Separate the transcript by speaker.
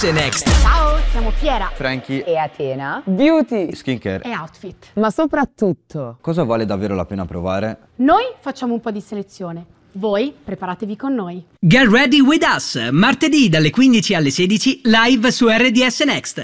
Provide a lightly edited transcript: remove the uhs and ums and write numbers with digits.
Speaker 1: Next.
Speaker 2: Ciao, siamo Piera
Speaker 3: Frankie
Speaker 2: e Atena.
Speaker 4: Beauty
Speaker 3: Skincare.
Speaker 2: E Outfit.
Speaker 4: Ma soprattutto
Speaker 3: Cosa vale davvero la pena provare?
Speaker 2: Noi facciamo un po' di selezione. Voi preparatevi con noi.
Speaker 1: Get ready with us. Martedì dalle 15 alle 16 live su RDS Next.